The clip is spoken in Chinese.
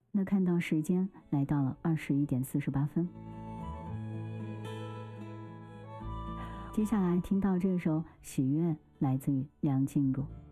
那看到时间来到了21点48分。接下来听到这首《喜悦》，来自于梁静茹。